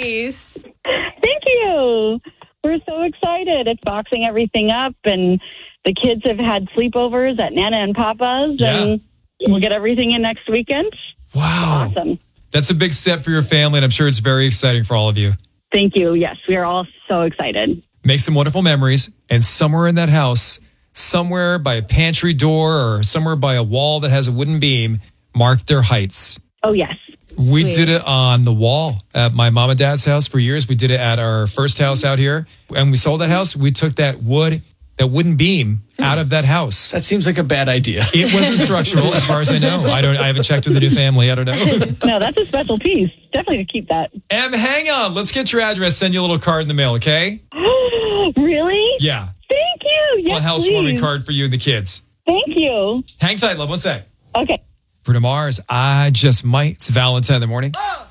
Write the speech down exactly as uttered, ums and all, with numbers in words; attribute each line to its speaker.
Speaker 1: nice.
Speaker 2: Thank you. We're so excited. It's boxing everything up, and the kids have had sleepovers at Nana and Papa's,
Speaker 3: Yeah.
Speaker 2: and we'll get everything in next weekend.
Speaker 3: Wow.
Speaker 2: Awesome.
Speaker 3: That's a big step for your family, and I'm sure it's very exciting for all of you.
Speaker 2: Thank you. Yes, we are all so excited.
Speaker 3: Make some wonderful memories, and somewhere in that house, somewhere by a pantry door or somewhere by a wall that has a wooden beam, mark their heights.
Speaker 2: Oh, yes.
Speaker 3: We
Speaker 1: Sweet.
Speaker 3: did it on the wall at my mom and dad's house for years. We did it at our first house out here. And we sold that house. We took that wood, that wooden beam out of that house.
Speaker 4: That seems like a bad idea.
Speaker 3: It wasn't structural as far as I know. I don't I haven't checked with the new family. I don't know.
Speaker 2: No, that's a special piece. Definitely to keep that.
Speaker 3: Em, hang on. Let's get your address. Send you a little card in the mail, okay?
Speaker 2: Really?
Speaker 3: Yeah.
Speaker 2: Thank you. Yes,
Speaker 3: A housewarming
Speaker 2: please.
Speaker 3: card for you and the kids.
Speaker 2: Thank you.
Speaker 3: Hang tight, love. One sec.
Speaker 2: Okay.
Speaker 3: Bruno Mars, I Just Might. It's Valentine in the morning.